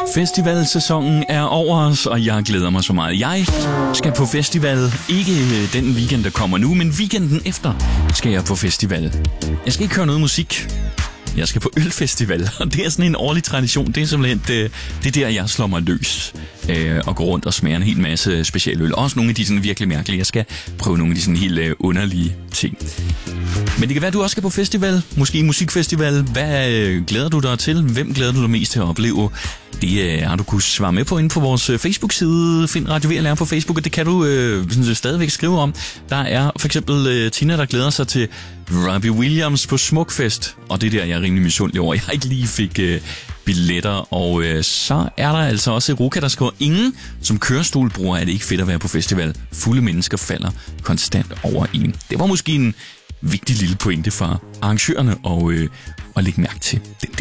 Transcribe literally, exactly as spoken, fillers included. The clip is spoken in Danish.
Festivalsæsonen er over os, og jeg glæder mig så meget. Jeg skal på festival, ikke den weekend, der kommer nu, men weekenden efter skal jeg på festival. Jeg skal ikke høre noget musik. Jeg skal på ølfestival, og det er sådan en årlig tradition. Det er simpelthen det, det er der, jeg slår mig løs øh, og går rundt og smager en hel masse specialøl. Også nogle af de sådan virkelig mærkelige. Jeg skal prøve nogle af de sådan helt øh, underlige ting. Men det kan være, at du også skal på festival. Måske musikfestival. Hvad øh, glæder du dig til? Hvem glæder du dig mest til at opleve? Det øh, har du kunnet svare med på inde på vores Facebook-side. Find Radio V og Lære på Facebook, og det kan du øh, sådan, stadigvæk skrive om. Der er for eksempel øh, Tina, der glæder sig til Robbie Williams på Smukfest. Og det er der, jeg er rimelig misundelig over. Jeg ikke lige fik øh, billetter. Og øh, så er der altså også Eruka, der skriver: ingen som kørestolbruger er det ikke fedt at være på festival. Fulde mennesker falder konstant over en. Det var måske en vigtig lille pointe fra arrangørerne og, øh, at lægge mærke til den